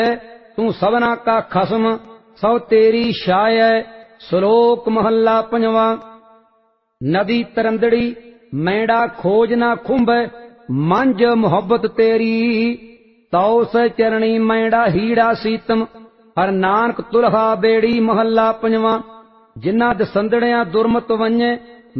तू सबना का खसम सौ तेरी छाय। श्लोक महला पंजवा। नदी तरंदड़ी मैंडा खोज ना खुंब, मंझ मोहब्बत तेरी। तौ से चरणी मैंडा हीड़ा सीतम, हर नानक तुलहा बेड़ी। महला पंजवा। जिन्ना दसंदड़िया दुरमत वन्ये,